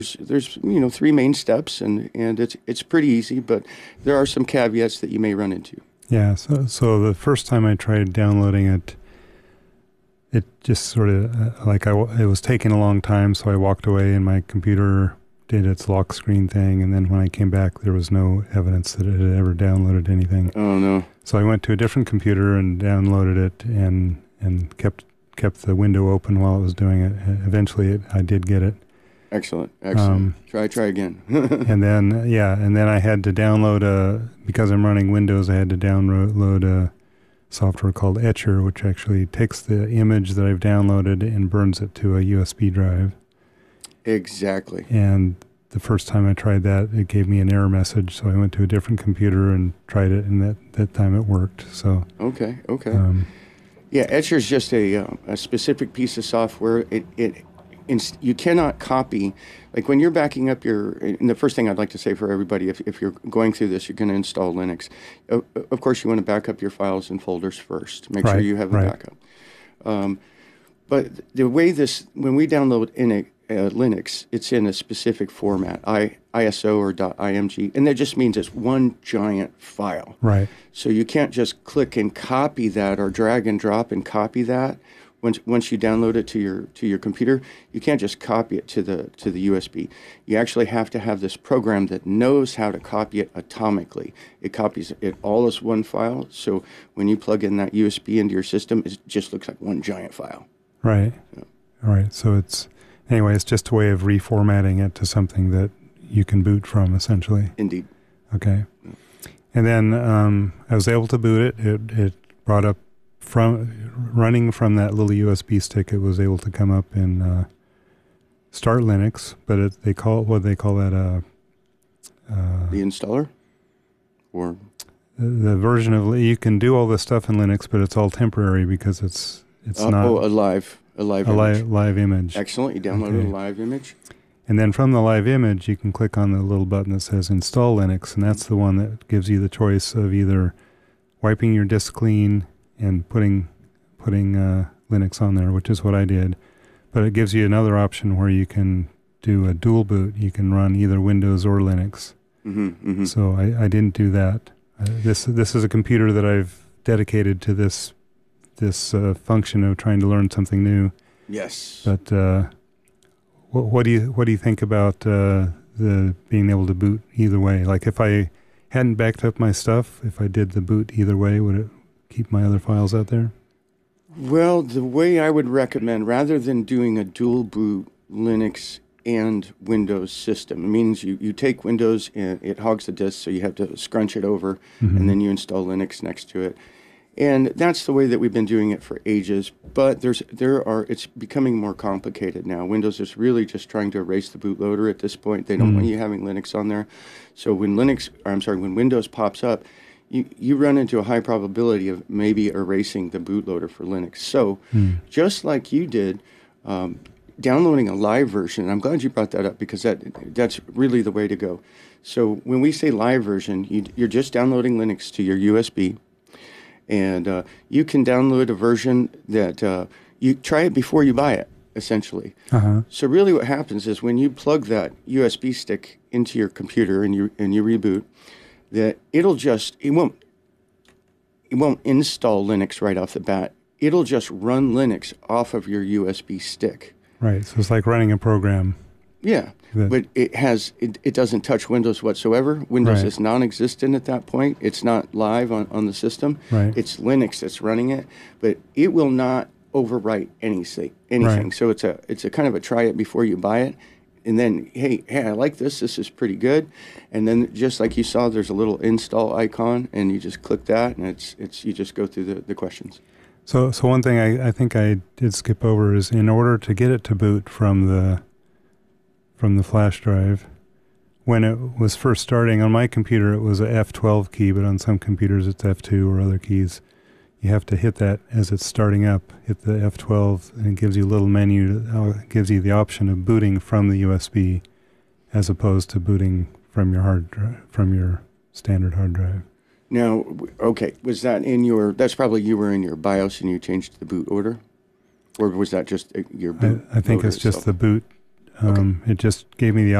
there's three main steps, and it's pretty easy, but there are some caveats that you may run into. Yeah, so the first time I tried downloading it, it just sort of, it was taking a long time, so I walked away and my computer did its lock screen thing, and then when I came back, there was no evidence that it had ever downloaded anything. Oh, no. So I went to a different computer and downloaded it and kept the window open while it was doing it. Eventually, I did get it. Excellent. Try again. and then I had to download because I'm running Windows, I had to download a software called Etcher, which actually takes the image that I've downloaded and burns it to a USB drive. Exactly. And the first time I tried that, it gave me an error message, so I went to a different computer and tried it, and that time it worked. So Okay. Yeah, Etcher is just a specific piece of software. You cannot copy, like when you're backing up and the first thing I'd like to say for everybody, if you're going through this, you're going to install Linux. Of course, you want to back up your files and folders first. Make sure you have a backup. But the way when we download in Linux, it's in a specific format, ISO or .img, and that just means it's one giant file. Right. So you can't just click and copy that or drag and drop and copy that. Once you download it to your computer, you can't just copy it to the USB. You actually have to have this program that knows how to copy it atomically. It copies it all as one file. So when you plug in that USB into your system, it just looks like one giant file. Right. Yeah. All right. So it's just a way of reformatting it to something that you can boot from, essentially. Indeed. Okay. Yeah. And then I was able to boot it. It brought up running from that little USB stick. It was able to come up in Start Linux, but they call that the installer, or the version of you can do all this stuff in Linux, but it's all temporary because it's not a live image. Excellent. You downloaded a live image. And then from the live image, you can click on the little button that says Install Linux, and that's the one that gives you the choice of either wiping your disk clean and putting Linux on there, which is what I did. But it gives you another option where you can do a dual boot. You can run either Windows or Linux. Mm-hmm, mm-hmm. So I didn't do that. This is a computer that I've dedicated to this function of trying to learn something new. Yes. But what do you think about the being able to boot either way? Like if I hadn't backed up my stuff, if I did the boot either way, would it keep my other files out there? Well, the way I would recommend, rather than doing a dual boot Linux and Windows system, it means you take Windows and it hogs the disk, so you have to scrunch it over, and then you install Linux next to it. And that's the way that we've been doing it for ages, but it's becoming more complicated now. Windows is really just trying to erase the bootloader at this point. They don't want you having Linux on there. So when Windows pops up, you run into a high probability of maybe erasing the bootloader for Linux. So just like you did, downloading a live version, I'm glad you brought that up because that's really the way to go. So when we say live version, you're just downloading Linux to your USB. And you can download a version that you try it before you buy it, essentially. Uh-huh. So really what happens is when you plug that USB stick into your computer and you reboot, that it won't install Linux right off the bat. It'll just run Linux off of your USB stick. Right. So it's like running a program. Yeah. But it doesn't touch Windows whatsoever. Windows is non-existent at that point. It's not live on the system. Right. It's Linux that's running it, but it will not overwrite anything. Right. So it's a kind of a try it before you buy it, and then hey, I like this. This is pretty good. And then just like you saw, there's a little install icon, and you just click that, and it's you just go through the questions. So one thing I think I did skip over is in order to get it to boot from the flash drive, when it was first starting on my computer, it was a F12 key, but on some computers it's F2 or other keys. You have to hit that as it's starting up, hit the F12, and it gives you a little menu that gives you the option of booting from the USB as opposed to booting from your hard drive, from your standard hard drive. Now, okay, was that that's probably you were in your BIOS and you changed the boot order? Or was that just your boot I think it's itself? just the boot It just gave me the